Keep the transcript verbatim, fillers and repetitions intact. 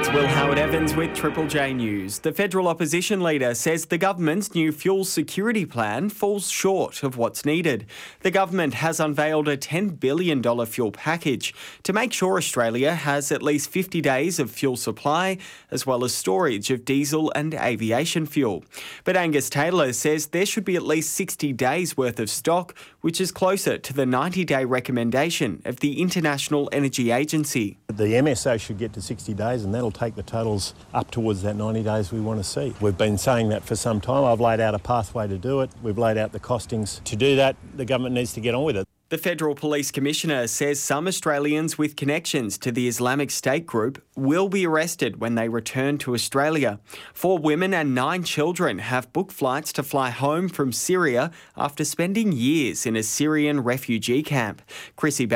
It's Will Howard-Evans with Triple J News. The federal opposition leader says the government's new fuel security plan falls short of what's needed. The government has unveiled a ten billion dollars fuel package to make sure Australia has at least fifty days of fuel supply, as well as storage of diesel and aviation fuel. But Angus Taylor says there should be at least sixty days worth of stock, which is closer to the ninety-day recommendation of the International Energy Agency. The M S A should get to sixty days and that'll take the totals up towards that ninety days we want to see. We've been saying that for some time. I've laid out a pathway to do it. We've laid out the costings. To do that, the government needs to get on with it. The Federal Police Commissioner says some Australians with connections to the Islamic State group will be arrested when they return to Australia. Four women and nine children have booked flights to fly home from Syria after spending years in a Syrian refugee camp. Chrissy